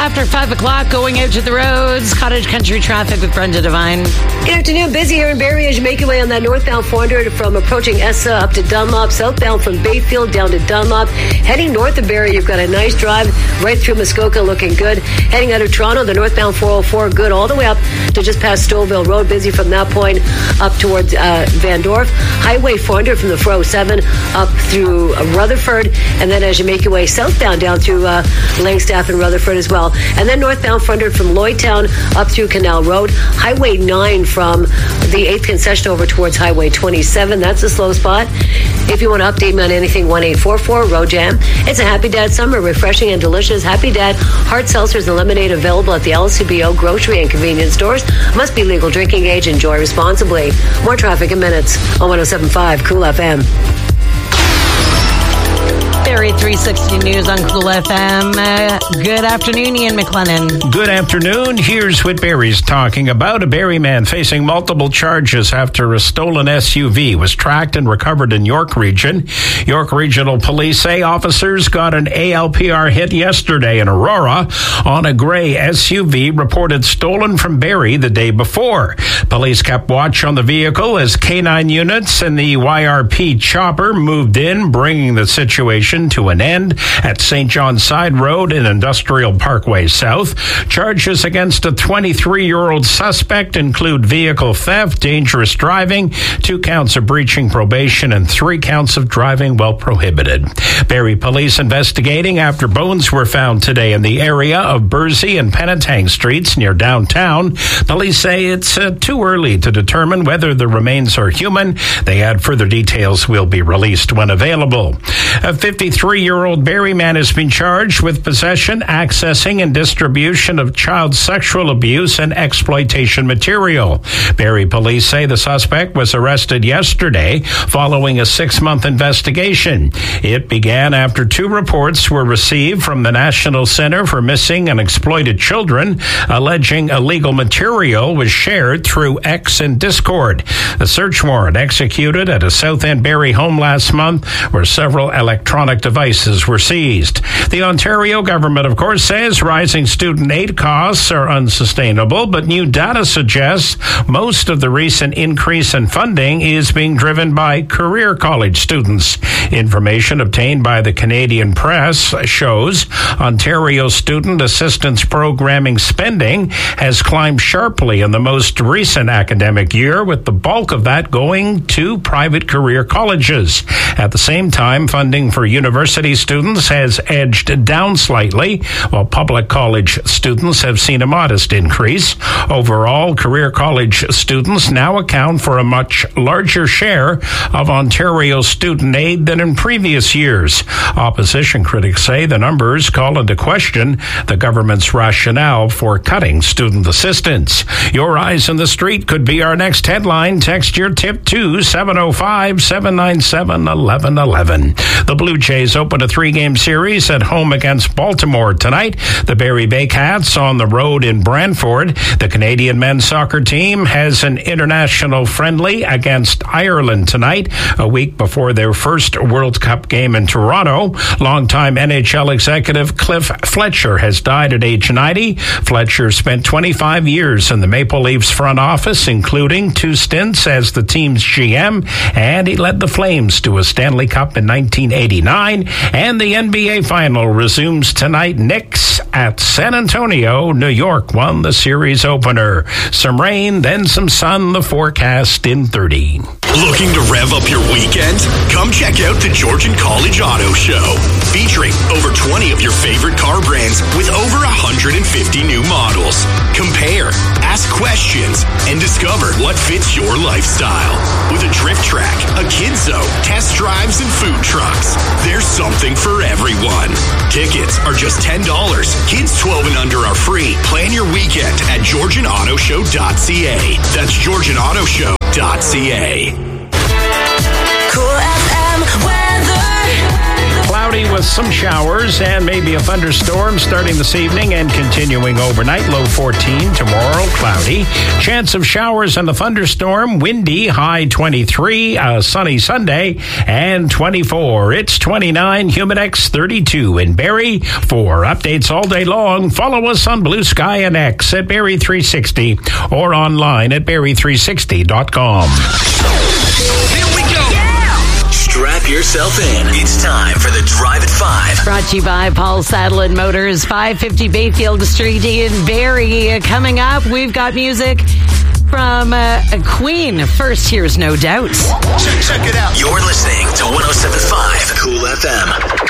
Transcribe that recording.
After 5 o'clock, going out to the roads, cottage country traffic with Brenda Devine. Good afternoon. Busy here in Barrie as you make your way on that northbound 400 from approaching Essa up to Dunlop, southbound from Bayfield down to Dunlop. Heading north of Barrie, you've got a nice drive right through Muskoka, looking good. Heading out of Toronto, the northbound 404, good all the way up to just past Stouffville Road. Busy from that point up towards Van Dorp. Highway 400 from the 407 up through Rutherford. And then as you make your way southbound down through Langstaff and Rutherford as well. And then northbound 400 from Lloydtown up through Canal Road. Highway 9 from the 8th concession over towards Highway 27. That's a slow spot. If you want to update me on anything, 1-844 Road Jam. It's a Happy Dad summer, refreshing and delicious. Happy Dad hard seltzers and lemonade available at the LCBO grocery and convenience stores. Must be legal drinking age. Enjoy responsibly. More traffic in minutes on 107.5 Cool FM. Barrie 360 News on Cool FM. Good afternoon, Ian McLennan. Good afternoon. Here's what Barrie's talking about. A Barrie man facing multiple charges after a stolen SUV was tracked and recovered in York Region. York Regional Police say officers got an ALPR hit yesterday in Aurora on a gray SUV reported stolen from Barrie the day before. Police kept watch on the vehicle as K9 units and the YRP chopper moved in, bringing the situation to an end at St. John Side Road and Industrial Parkway South. Charges against a 23-year-old suspect include vehicle theft, dangerous driving, 2 counts of breaching probation, and 3 counts of driving while prohibited. Barrie police investigating after bones were found today in the area of Bursey and Penetang Streets near downtown. Police say it's too early to determine whether the remains are human. They add further details will be released when available. A 53-year-old Barrie man has been charged with possession, accessing, and distribution of child sexual abuse and exploitation material. Barrie police say the suspect was arrested yesterday following a 6-month investigation. It began after 2 reports were received from the National Center for Missing and Exploited Children, alleging illegal material was shared through X and Discord. The search warrant executed at a South End Barrie home last month, where several electronic devices were seized. The Ontario government, of course, says rising student aid costs are unsustainable, but new data suggests most of the recent increase in funding is being driven by career college students. Information obtained by the Canadian Press shows Ontario student assistance programming spending has climbed sharply in the most recent academic year, with the bulk of that going to private career colleges. At the same time, funding for university students has edged down slightly, while public college students have seen a modest increase. Overall, career college students now account for a much larger share of Ontario student aid than in previous years. Opposition critics say the numbers call into question the government's rationale for cutting student assistance. Your eyes on the street could be our next headline. Text your tip to 705-797-1111. The Blue Jays open a 3-game series at home against Baltimore tonight. The Barrie Baycats on the road in Brantford. The Canadian men's soccer team has an international friendly against Ireland tonight, a week before their first World Cup game in Toronto. Longtime NHL executive Cliff Fletcher has died at age 90. Fletcher spent 25 years in the Maple Leafs front office, including 2 stints as the team's GM, and he led the Flames to a Stanley Cup in 1989. And the NBA final resumes tonight. Knicks at San Antonio. New York won the series opener. Some rain, then some sun. The forecast in 30. Looking to rev up your weekend? Come check out the Georgian College Auto Show, featuring over 20 of your favorite car brands with over 150 new models. Compare, ask questions, and discover what fits your lifestyle. With a drift track, a kids zone, test drives, and food trucks, there's something for everyone. Tickets are just $10. Kids 12 and under are free. Plan your weekend at GeorgianAutoShow.ca. That's GeorgianAutoShow.ca. Cool FM weather. Cloudy with some showers and maybe a thunderstorm starting this evening and continuing overnight. Low 14. Tomorrow, cloudy. Chance of showers and the thunderstorm. Windy, high 23. Sunny Sunday and 24. It's 29. Humidex 32 in Barrie. For updates all day long, follow us on Blue Sky and X at Barrie360 or online at Barrie360.com. Here we go. Yeah! Strap yourself in. It's time for the Drive at 5. Brought to you by Paul Saddleton Motors, 550 Bayfield Street in Barrie. Coming up, we've got music from Queen. First, here's No Doubt. Check it out. You're listening to 107.5 Cool FM.